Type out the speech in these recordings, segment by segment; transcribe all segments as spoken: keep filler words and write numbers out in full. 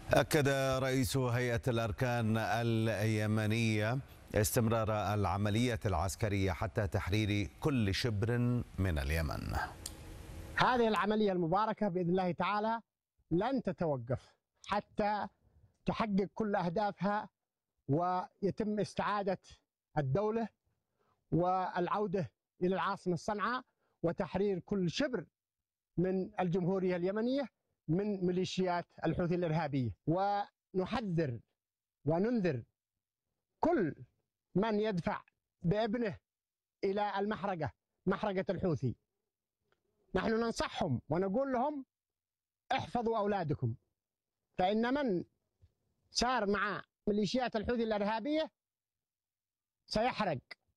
أكد رئيس هيئة الأركان اليمنية استمرار العملية العسكرية حتى تحرير كل شبر من اليمن. هذه العملية المباركة بإذن الله تعالى لن تتوقف حتى تحقق كل أهدافها ويتم استعادة الدولة والعودة إلى العاصمة صنعاء وتحرير كل شبر من الجمهورية اليمنية من ميليشيات الحوثي الإرهابية. ونحذر وننذر كل من يدفع بابنه إلى المحرقة محرقة الحوثي. نحن ننصحهم ونقول لهم احفظوا أولادكم، فإن من سار مع ميليشيات الحوثي الإرهابية سيحرق.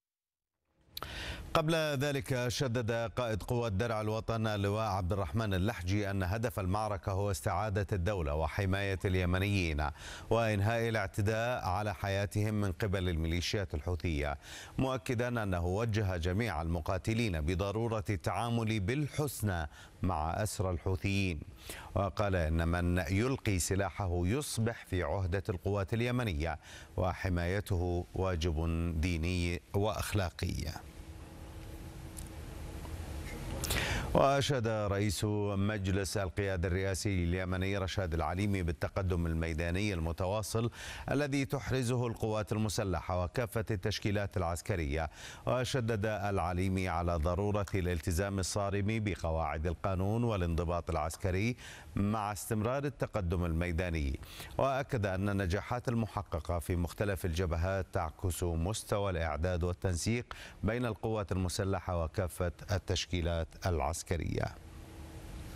قبل ذلك شدد قائد قوات درع الوطن اللواء عبد الرحمن اللحجي أن هدف المعركة هو استعادة الدولة وحماية اليمنيين وإنهاء الاعتداء على حياتهم من قبل الميليشيات الحوثية، مؤكدا أنه وجه جميع المقاتلين بضرورة التعامل بالحسنى مع أسرى الحوثيين. وقال إن من يلقي سلاحه يصبح في عهدة القوات اليمنية وحمايته واجب ديني وأخلاقي. وأشاد رئيس مجلس القيادة الرئاسي اليمني رشاد العليمي بالتقدم الميداني المتواصل الذي تحرزه القوات المسلحة وكافة التشكيلات العسكرية. وشدد العليمي على ضرورة الالتزام الصارم بقواعد القانون والانضباط العسكري مع استمرار التقدم الميداني. وأكد أن النجاحات المحققة في مختلف الجبهات تعكس مستوى الإعداد والتنسيق بين القوات المسلحة وكافة التشكيلات العسكرية.